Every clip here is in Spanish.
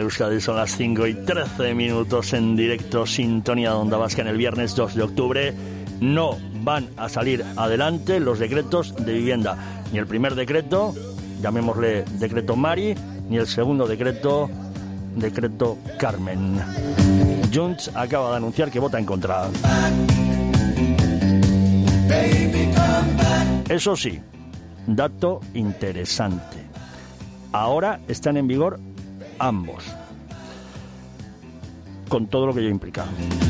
Euskadi, son las 5:13 en directo, sintonía de Onda Vasca en el viernes 2 de octubre. No van a salir adelante los decretos de vivienda. Ni el primer decreto, llamémosle decreto Mari, ni el segundo decreto Carmen. Junts acaba de anunciar que vota en contra. Eso sí, dato interesante. Ahora están en vigor ambos, con todo lo que ello implica.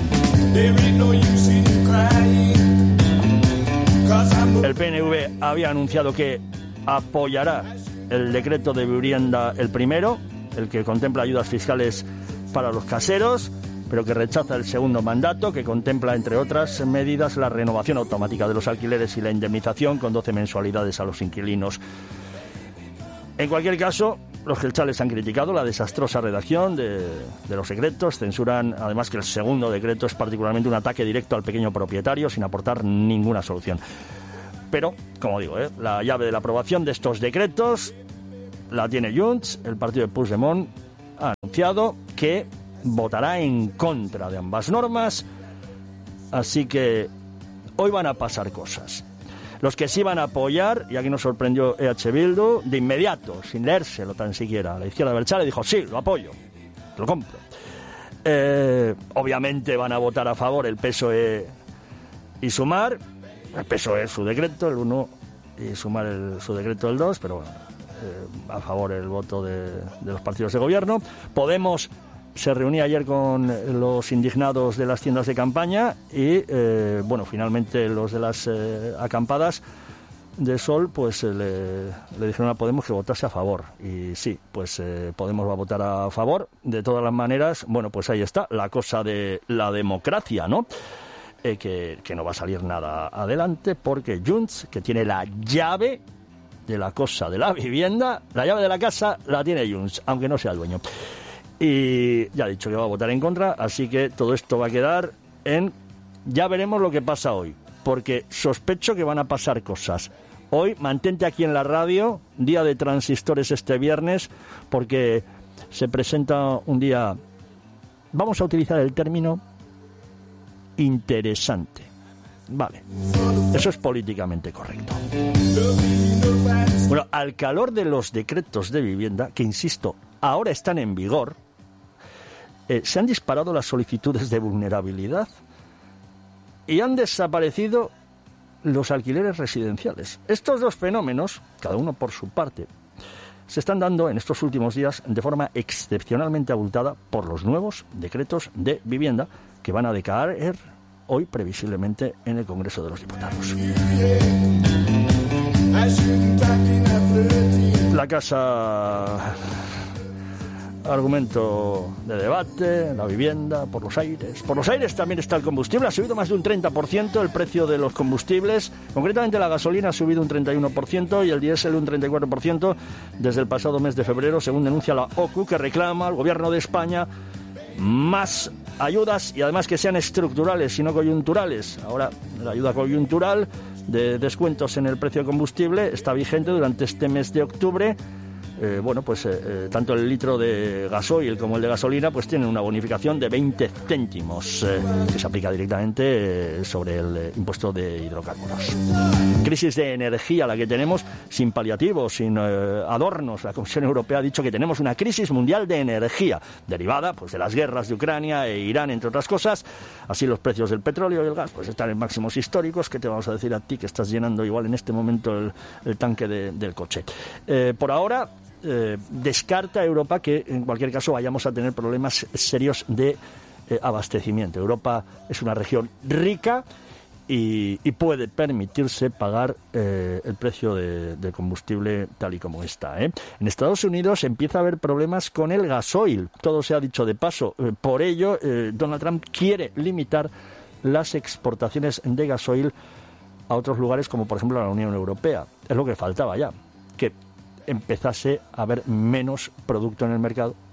El PNV había anunciado que apoyará el decreto de vivienda, el primero, el que contempla ayudas fiscales para los caseros, pero que rechaza el segundo mandato, que contempla, entre otras medidas, la renovación automática de los alquileres y la indemnización con 12 mensualidades a los inquilinos. En cualquier caso, los jeltzales han criticado la desastrosa redacción de los decretos, censuran además que el segundo decreto es particularmente un ataque directo al pequeño propietario sin aportar ninguna solución. Pero, como digo, la llave de la aprobación de estos decretos la tiene Junts. El partido de Puigdemont ha anunciado que votará en contra de ambas normas, así que hoy van a pasar cosas. Los que sí van a apoyar, y aquí nos sorprendió EH Bildu, de inmediato, sin leérselo tan siquiera, la izquierda abertzale dijo, sí, lo apoyo, lo compro. Obviamente van a votar a favor el PSOE y Sumar, el PSOE su decreto, el 1, y Sumar su decreto, el 2, pero bueno, a favor el voto de los partidos de gobierno. Podemos se reunía ayer con los indignados de las tiendas de campaña y, finalmente los de las acampadas de Sol, pues le dijeron a Podemos que votase a favor. Y sí, pues Podemos va a votar a favor. De todas las maneras, bueno, pues ahí está la cosa de la democracia, ¿no? Que no va a salir nada adelante porque Junts, que tiene la llave de la cosa de la vivienda, la llave de la casa la tiene Junts, aunque no sea el dueño. Y ya ha dicho que va a votar en contra, así que todo esto va a quedar en... Ya veremos lo que pasa hoy, porque sospecho que van a pasar cosas. Hoy mantente aquí en la radio, día de transistores este viernes, porque se presenta un día, vamos a utilizar el término interesante. Vale, eso es políticamente correcto. Bueno, al calor de los decretos de vivienda, que insisto, ahora están en vigor, se han disparado las solicitudes de vulnerabilidad y han desaparecido los alquileres residenciales. Estos dos fenómenos, cada uno por su parte, se están dando en estos últimos días de forma excepcionalmente abultada por los nuevos decretos de vivienda que van a decaer hoy previsiblemente en el Congreso de los Diputados. La Casa... Argumento de debate, la vivienda, por los aires. Por los aires también está el combustible, ha subido más de un 30% el precio de los combustibles. Concretamente la gasolina ha subido un 31% y el diésel un 34% desde el pasado mes de febrero, según denuncia la OCU, que reclama al Gobierno de España más ayudas y además que sean estructurales y no coyunturales. Ahora, la ayuda coyuntural de descuentos en el precio de combustible está vigente durante este mes de octubre. Tanto el litro de gasoil como el de gasolina pues tienen una bonificación de 20 céntimos que se aplica directamente sobre el impuesto de hidrocarburos. Crisis de energía la que tenemos, sin paliativos, sin adornos. La Comisión Europea ha dicho que tenemos una crisis mundial de energía derivada pues de las guerras de Ucrania e Irán, entre otras cosas. Así los precios del petróleo y el gas pues están en máximos históricos. ¿Qué te vamos a decir a ti que estás llenando igual en este momento el tanque del coche? Por ahora descarta Europa que en cualquier caso vayamos a tener problemas serios de abastecimiento. Europa es una región rica y puede permitirse pagar el precio del combustible tal y como está. En Estados Unidos empieza a haber problemas con el gasoil, todo se ha dicho de paso. Por ello, Donald Trump quiere limitar las exportaciones de gasoil a otros lugares como por ejemplo la Unión Europea. Es lo que faltaba ya, que empezase a haber menos producto en el mercado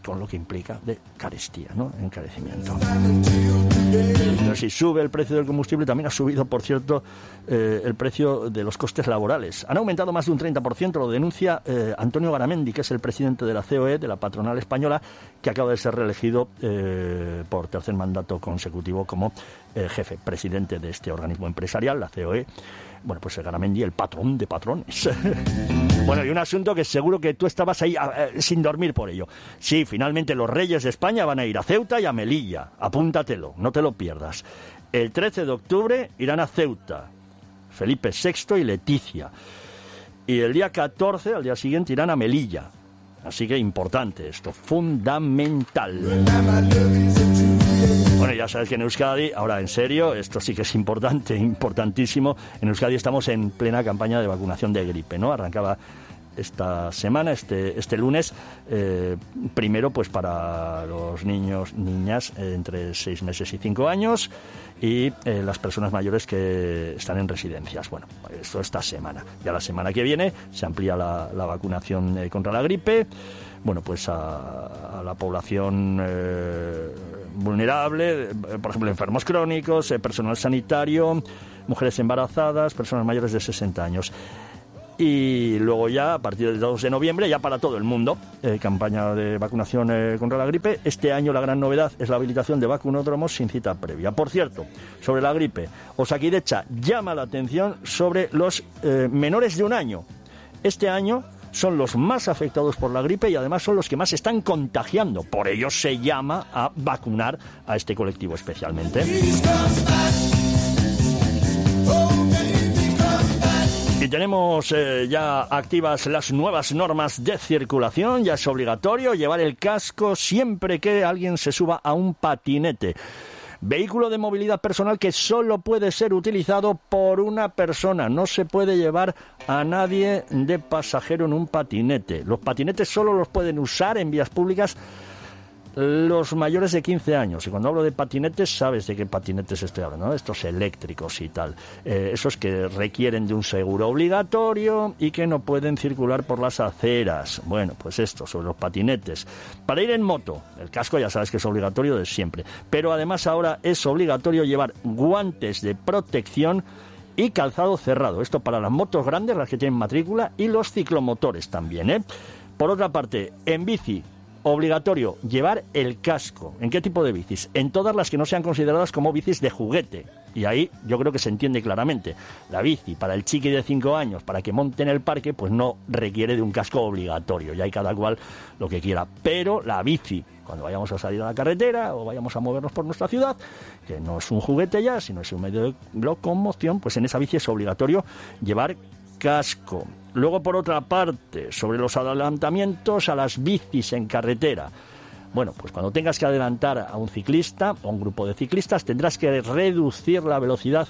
con lo que implica de carestía, ¿no? Encarecimiento. Pero si sube el precio del combustible, también ha subido, por cierto, el precio de los costes laborales. Han aumentado más de un 30%, lo denuncia Antonio Garamendi, que es el presidente de la COE, de la patronal española, que acaba de ser reelegido por tercer mandato consecutivo como jefe, presidente de este organismo empresarial, la COE. Bueno, pues Garamendi, el patrón de patrones. Bueno, y un asunto que seguro que tú estabas ahí sin dormir por ello. Sí, finalmente los reyes de España van a ir a Ceuta y a Melilla. Apúntatelo, no te lo pierdas. El 13 de octubre irán a Ceuta, Felipe VI y Leticia. Y el día 14, al día siguiente, irán a Melilla. Así que importante esto, fundamental. Bueno, ya sabes que en Euskadi, ahora en serio, esto sí que es importante, importantísimo. En Euskadi estamos en plena campaña de vacunación de gripe, ¿no? Arrancaba esta semana, este lunes, primero pues para los niños, niñas entre 6 meses y 5 años y las personas mayores que están en residencias. Bueno, esto esta semana. Ya la semana que viene se amplía la vacunación contra la gripe. Bueno, pues a la población vulnerable, por ejemplo, enfermos crónicos, personal sanitario, mujeres embarazadas, personas mayores de 60 años. Y luego ya, a partir del 2 de noviembre, ya para todo el mundo, campaña de vacunación contra la gripe. Este año la gran novedad es la habilitación de vacunódromos sin cita previa. Por cierto, sobre la gripe, Osakidetza llama la atención sobre los menores de 1 año. Este año son los más afectados por la gripe y además son los que más se están contagiando. Por ello se llama a vacunar a este colectivo especialmente. Y tenemos ya activas las nuevas normas de circulación. Ya es obligatorio llevar el casco siempre que alguien se suba a un patinete. Vehículo de movilidad personal que solo puede ser utilizado por una persona. No se puede llevar a nadie de pasajero en un patinete. Los patinetes solo los pueden usar en vías públicas los mayores de 15 años. Y cuando hablo de patinetes, sabes de qué patinetes estoy hablando, ¿no? Estos eléctricos y tal. Esos que requieren de un seguro obligatorio y que no pueden circular por las aceras. Bueno, pues esto, sobre los patinetes. Para ir en moto, el casco ya sabes que es obligatorio de siempre. Pero además ahora es obligatorio llevar guantes de protección y calzado cerrado. Esto para las motos grandes, las que tienen matrícula, y los ciclomotores también, ¿eh? Por otra parte, en bici, obligatorio llevar el casco. ¿En qué tipo de bicis? En todas las que no sean consideradas como bicis de juguete. Y ahí yo creo que se entiende claramente. La bici para el chiqui de 5 años, para que monte en el parque, pues no requiere de un casco obligatorio. Y hay cada cual lo que quiera. Pero la bici, cuando vayamos a salir a la carretera o vayamos a movernos por nuestra ciudad, que no es un juguete ya, sino es un medio de locomoción, pues en esa bici es obligatorio llevar casco. Luego, por otra parte, sobre los adelantamientos a las bicis en carretera. Bueno, pues cuando tengas que adelantar a un ciclista o a un grupo de ciclistas, tendrás que reducir la velocidad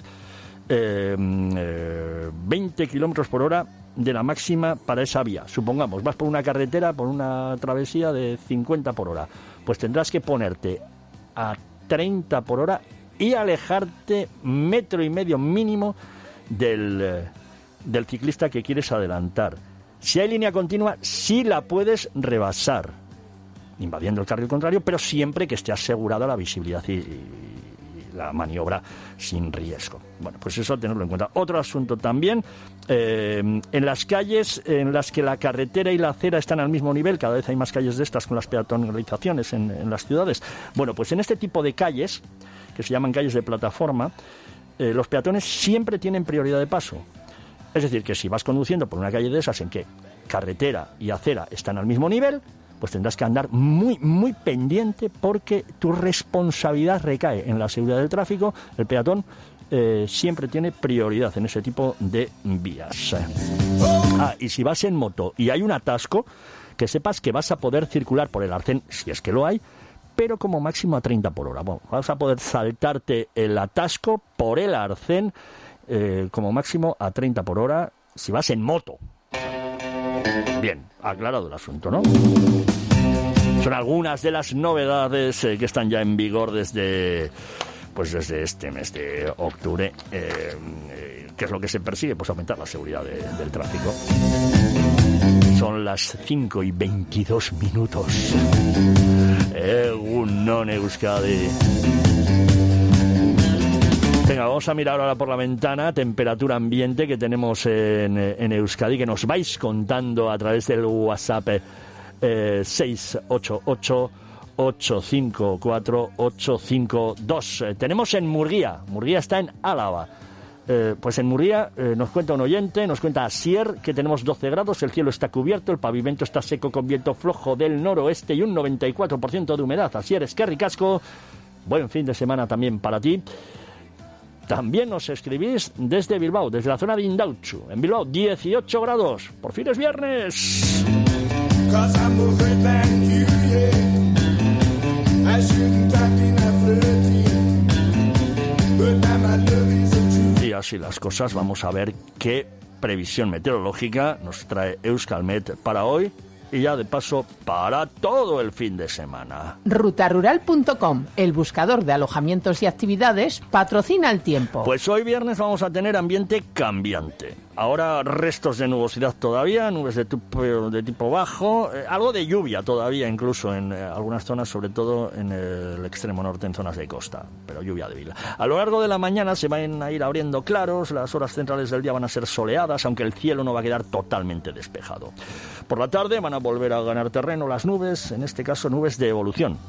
20 kilómetros por hora de la máxima para esa vía. Supongamos, vas por una carretera, por una travesía de 50 por hora. Pues tendrás que ponerte a 30 por hora y alejarte 1,5 metros mínimo del ciclista que quieres adelantar. Si hay línea continua, sí la puedes rebasar, invadiendo el carril contrario, pero siempre que esté asegurada la visibilidad y la maniobra sin riesgo. Bueno, pues eso tenerlo en cuenta. Otro asunto también, en las calles en las que la carretera y la acera están al mismo nivel, cada vez hay más calles de estas con las peatonalizaciones en las ciudades. Bueno, pues en este tipo de calles, que se llaman calles de plataforma, los peatones siempre tienen prioridad de paso. Es decir, que si vas conduciendo por una calle de esas en que carretera y acera están al mismo nivel, pues tendrás que andar muy, muy pendiente porque tu responsabilidad recae en la seguridad del tráfico. El peatón siempre tiene prioridad en ese tipo de vías. Y si vas en moto y hay un atasco, que sepas que vas a poder circular por el arcén, si es que lo hay, pero como máximo a 30 por hora. Bueno, vas a poder saltarte el atasco por el arcén como máximo a 30 por hora si vas en moto. Bien, aclarado el asunto, ¿no? Son algunas de las novedades que están ya en vigor desde este mes de octubre. ¿Qué es lo que se persigue? Pues aumentar la seguridad del tráfico. Son las 5:22. Egunon Euskadi. Venga, vamos a mirar ahora por la ventana, temperatura ambiente que tenemos en Euskadi, que nos vais contando a través del WhatsApp 688-854-852. Tenemos en Murguía está en Álava. Pues en Murguía nos cuenta un oyente, nos cuenta Asier, que tenemos 12 grados, el cielo está cubierto, el pavimento está seco con viento flojo del noroeste y un 94% de humedad. Asier, eskerrik asko, buen fin de semana también para ti. También nos escribís desde Bilbao, desde la zona de Indautxu. En Bilbao, 18 grados. Por fin es viernes. Y así las cosas, vamos a ver qué previsión meteorológica nos trae Euskalmet para hoy. Y ya de paso para todo el fin de semana. Rutarural.com, el buscador de alojamientos y actividades, patrocina el tiempo. Pues hoy viernes vamos a tener ambiente cambiante. Ahora restos de nubosidad todavía, nubes de tipo bajo, algo de lluvia todavía incluso en algunas zonas, sobre todo en el extremo norte, en zonas de costa, pero lluvia débil. A lo largo de la mañana se van a ir abriendo claros, las horas centrales del día van a ser soleadas, aunque el cielo no va a quedar totalmente despejado. Por la tarde van a volver a ganar terreno las nubes, en este caso nubes de evolución.